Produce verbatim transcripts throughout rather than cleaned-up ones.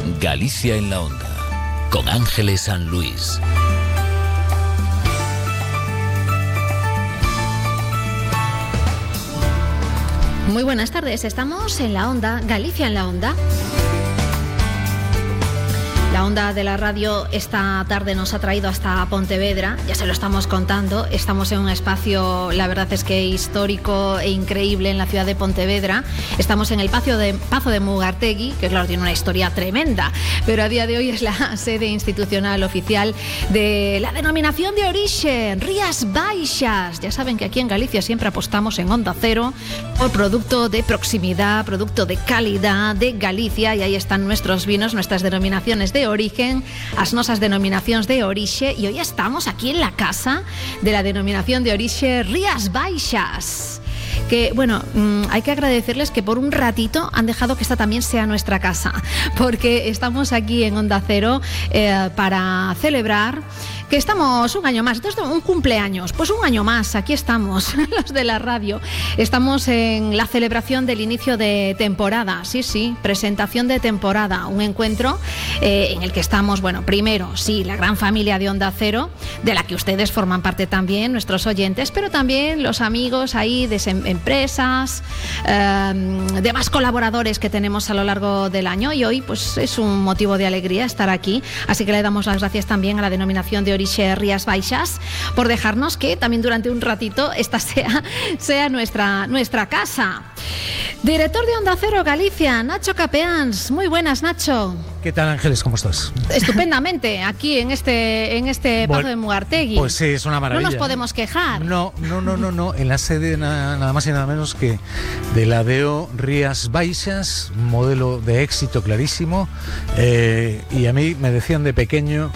Galicia en la Onda, con Ángeles San Luis. Muy buenas tardes, estamos en la Onda, Galicia en la Onda. La Onda de la radio esta tarde nos ha traído hasta Pontevedra, ya se lo estamos contando, estamos en un espacio, la verdad es que histórico e increíble en la ciudad de Pontevedra. Estamos en el Pazo de, Pazo de Mugartegui, que claro, tiene una historia tremenda, pero a día de hoy es la sede institucional oficial de la denominación de origen, Rías Baixas. Ya saben que aquí en Galicia siempre apostamos en Onda Cero por producto de proximidad, producto de calidad de Galicia, y ahí están nuestros vinos, nuestras denominaciones de origen, as nosas denominacións de orixe, e hoy estamos aquí en la casa de la denominación de orixe Rías Baixas. Que, bueno, mmm, hay que agradecerles que por un ratito han dejado que esta también sea nuestra casa, porque estamos aquí en Onda Cero eh, para celebrar que estamos un año más, entonces un cumpleaños, pues un año más, aquí estamos, los de la radio. Estamos en la celebración del inicio de temporada, sí, sí, presentación de temporada, un encuentro eh, en el que estamos, bueno, primero, sí, la gran familia de Onda Cero, de la que ustedes forman parte también, nuestros oyentes, pero también los amigos ahí de empresas, eh, demás colaboradores que tenemos a lo largo del año, y hoy pues es un motivo de alegría estar aquí, así que le damos las gracias también a la denominación de orixe Rías Baixas por dejarnos que también durante un ratito esta sea, sea nuestra, nuestra casa. Director de Onda Cero Galicia, Nacho Capeans. Muy buenas, Nacho. ¿Qué tal, Ángeles? ¿Cómo estás? Estupendamente, aquí en este en este bueno, Pazo de Mugartegui. Pues sí, es una maravilla. No nos podemos quejar. No, no, no, no, no. En la sede nada, nada más y nada menos que de la D O Rías Baixas, modelo de éxito clarísimo. Eh, y a mí me decían de pequeño,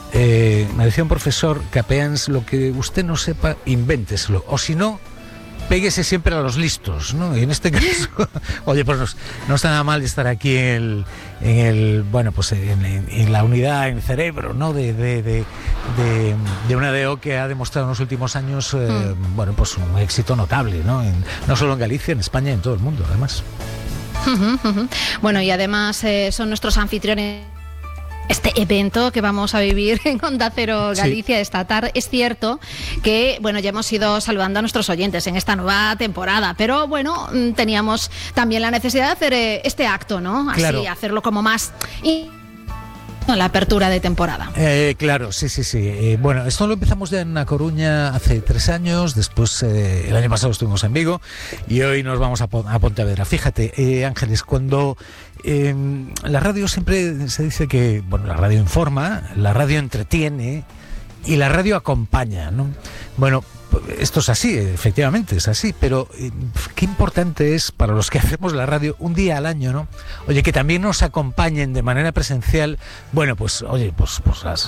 eh, me decía un profesor, Capeans, lo que usted no sepa, invénteselo. O si no, péguese siempre a los listos, ¿no? Y en este caso, oye, pues no, no está nada mal estar aquí en el, en el bueno, pues en, en, en la unidad, en el cerebro, ¿no? De, de, de, de, de una D O que ha demostrado en los últimos años, eh, mm. bueno, pues un éxito notable, ¿no? En, no solo en Galicia, en España y en todo el mundo, además. Uh-huh, uh-huh. Bueno, y además eh, son nuestros anfitriones. Este evento que vamos a vivir en Onda Cero Galicia sí. esta tarde. Es cierto que, bueno, ya hemos ido saludando a nuestros oyentes en esta nueva temporada, pero bueno, teníamos también la necesidad de hacer este acto, ¿no? Así, claro. Hacerlo como más... Y... la apertura de temporada. Eh, claro, sí, sí, sí. Eh, bueno, esto lo empezamos ya en A Coruña hace tres años, después eh, el año pasado estuvimos en Vigo y hoy nos vamos a, a Pontevedra. Fíjate, eh, Ángeles, cuando eh, la radio siempre se dice que, bueno, la radio informa, la radio entretiene y la radio acompaña, ¿no? Bueno, esto es así, efectivamente, es así, pero eh, qué importante es para los que hacemos la radio un día al año, ¿no? Oye, que también nos acompañen de manera presencial, bueno, pues, oye, pues, pues las,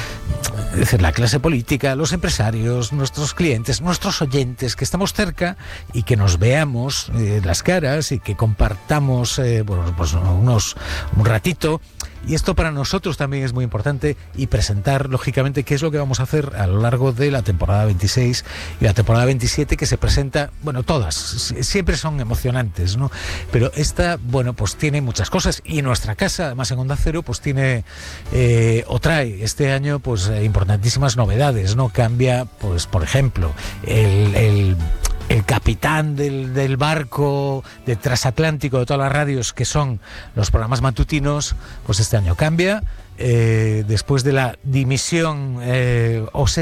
es decir, la clase política, los empresarios, nuestros clientes, nuestros oyentes, que estamos cerca y que nos veamos eh, las caras y que compartamos, eh, bueno, pues unos, un ratito. Y esto para nosotros también es muy importante, y presentar, lógicamente, qué es lo que vamos a hacer a lo largo de la temporada veintiséis y la temporada veintisiete, que se presenta, bueno, todas, siempre son emocionantes, ¿no? Pero esta, bueno, pues tiene muchas cosas, y nuestra casa, además en Onda Cero, pues tiene eh, o trae este año, pues importantísimas novedades, ¿no? Cambia, pues, por ejemplo, el... el El capitán del, del barco de transatlántico de todas las radios, que son los programas matutinos, pues este año cambia. Eh, después de la dimisión eh, o